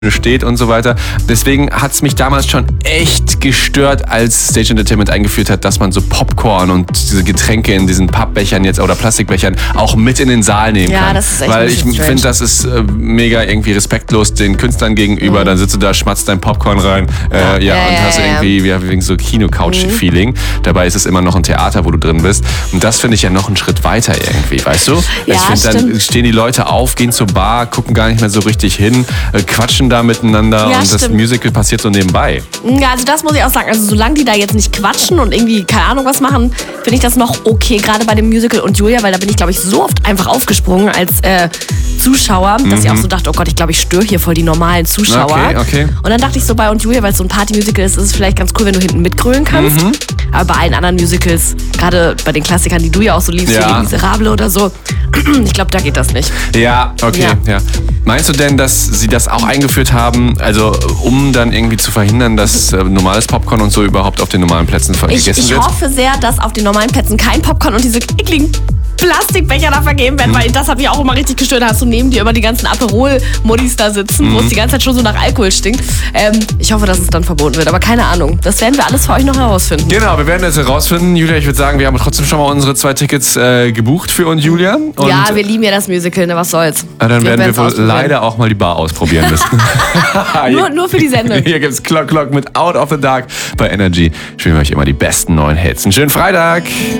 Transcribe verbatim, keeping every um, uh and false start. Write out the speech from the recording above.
steht und so weiter. Deswegen hat es mich damals schon echt gestört, als Stage Entertainment eingeführt hat, dass man so Popcorn und diese Getränke in diesen Pappbechern jetzt oder Plastikbechern auch mit in den Saal nehmen Ja, kann. das ist echt Weil ein ich bisschen finde, das ist äh, mega irgendwie respektlos den Künstlern gegenüber. Mhm. Dann sitzt du da, schmatzt dein Popcorn rein äh, ja, Ja, und ja, hast ja, irgendwie ja, wegen so Kino-Couch-Feeling. Dabei ist es immer noch ein Theater, wo du drin bist. Und das finde ich ja noch einen Schritt weiter irgendwie, weißt du? Ja, ich finde, dann stimmt. stehen die Leute auf, gehen zur Bar, gucken gar nicht mehr so richtig hin, äh, quatschen da miteinander Ja, und das stimmt. Musical passiert so nebenbei. Ja, also das muss ich auch sagen. Also solange die da jetzt nicht quatschen und irgendwie, keine Ahnung, was machen, finde ich das noch okay. Gerade bei dem Musical und Julia, weil da bin ich, glaube ich, so oft einfach aufgesprungen als äh, Zuschauer, dass Mhm. ich auch so dachte, oh Gott, ich glaube, ich störe hier voll die normalen Zuschauer. Okay, okay. Und dann dachte ich so, bei und Julia, weil es so ein Party-Musical ist, ist es vielleicht ganz cool, wenn du hinten mitgrölen kannst. Mhm. Aber bei allen anderen Musicals, gerade bei den Klassikern, die du ja auch so liebst, Ja. wie Les Miserables oder so, ich glaube, da geht das nicht. Ja, okay, ja. Ja. Meinst du denn, dass sie das auch eingeführt haben, also um dann irgendwie zu verhindern, dass äh, normales Popcorn und so überhaupt auf den normalen Plätzen ver- Ich, gegessen ich wird? hoffe sehr, dass auf den normalen Plätzen kein Popcorn und diese ekligen Plastikbecher da vergeben werden, weil das hat mich auch immer richtig gestört. Da hast du neben dir immer die ganzen Aperol-Modis da sitzen, wo es die ganze Zeit schon so nach Alkohol stinkt. Ähm, ich hoffe, dass es dann verboten wird, aber keine Ahnung. Das werden wir alles für euch noch herausfinden. Genau, wir werden das herausfinden. Julia, ich würde sagen, wir haben trotzdem schon mal unsere zwei Tickets äh, gebucht für und Julia. Und Ja, wir lieben ja das Musical, ne? Was soll's. äh, dann werden wir werden's wohl ausprobieren. leider auch mal die Bar ausprobieren müssen. Nur, nur für die Sendung. Hier gibt's Clock Clock mit Out of the Dark bei Energy. Spielen wir euch immer die besten neuen Hits. Einen schönen Freitag!